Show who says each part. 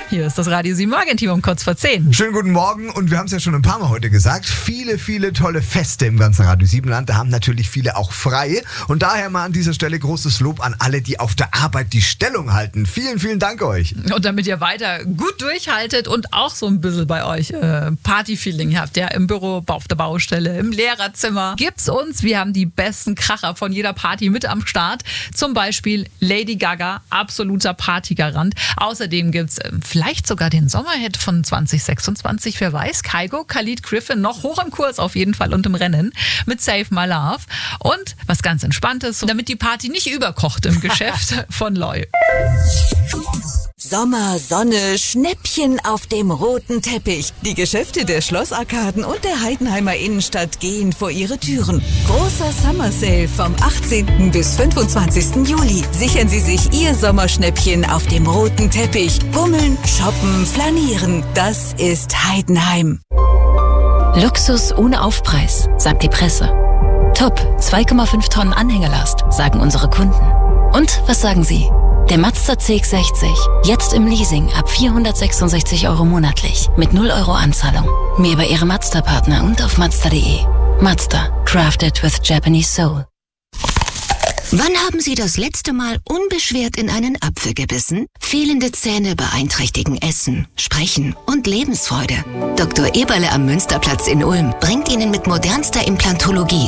Speaker 1: Hier ist das Radio 7 Morgenteam um kurz vor 10.
Speaker 2: Schönen guten Morgen und wir haben es ja schon ein paar Mal heute gesagt, viele tolle Feste im ganzen Radio 7 Land, da haben natürlich viele auch frei und daher mal an dieser Stelle großes Lob an alle, die auf der Arbeit die Stellung halten. Vielen Dank euch.
Speaker 1: Und damit ihr weiter gut durchhaltet und auch so ein bisschen bei euch Party-Feeling habt, ja, im Büro, auf der Baustelle, im Lehrerzimmer, gibt's uns. Wir haben die besten Kracher von jeder Party mit am Start. Zum Beispiel Lady Gaga, absoluter Partygarant. Außerdem gibt's vielleicht sogar den Sommerhit von 2026, wer weiß. Kygo, Khalid Griffin, noch hoch im Kurs auf jeden Fall und im Rennen mit Save My Love. Und was ganz Entspanntes, damit die Party nicht überkocht im Geschäft von Loy.
Speaker 3: Sommer, Sonne, Schnäppchen auf dem roten Teppich. Die Geschäfte der Schlossarkaden und der Heidenheimer Innenstadt gehen vor ihre Türen. Großer Summer Sale vom 18. bis 25. Juli. Sichern Sie sich Ihr Sommerschnäppchen auf dem roten Teppich. Bummeln, shoppen, flanieren. Das ist Heidenheim.
Speaker 4: Luxus ohne Aufpreis, sagt die Presse. Top, 2,5 Tonnen Anhängerlast, sagen unsere Kunden. Und was sagen Sie? Der Mazda CX-60, jetzt im Leasing ab 466 € monatlich, mit 0 € Anzahlung. Mehr bei Ihrem Mazda-Partner und auf Mazda.de. Mazda, crafted with Japanese soul.
Speaker 5: Wann haben Sie das letzte Mal unbeschwert in einen Apfel gebissen? Fehlende Zähne beeinträchtigen Essen, Sprechen und Lebensfreude. Dr. Eberle am Münsterplatz in Ulm bringt Ihnen mit modernster Implantologie